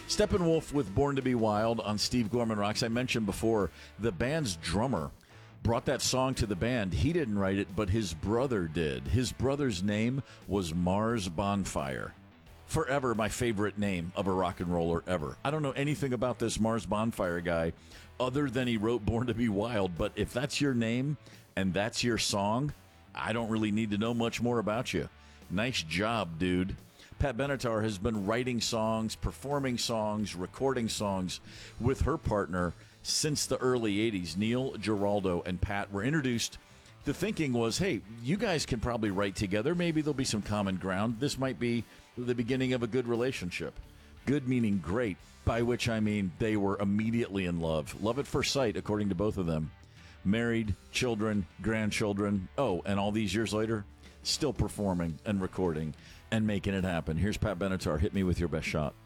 Steppenwolf with Born to Be Wild on Steve Gorman Rocks. I mentioned before, the band's drummer brought that song to the band. He didn't write it, but his brother did. His brother's name was Mars Bonfire. Forever my favorite name of a rock and roller ever. I don't know anything about this Mars Bonfire guy other than he wrote Born to Be Wild, but if that's your name and that's your song, I don't really need to know much more about you. Nice job, dude. Pat Benatar has been writing songs, performing songs, recording songs with her partner since the early 80s. Neil Giraldo and Pat were introduced. The thinking was, hey, you guys can probably write together. Maybe there'll be some common ground. This might be the beginning of a good relationship. Good meaning great, by which I mean they were immediately in love. Love at first sight, according to both of them. Married, children, grandchildren. Oh, and all these years later, still performing and recording and making it happen. Here's Pat Benatar. Hit me with your best shot.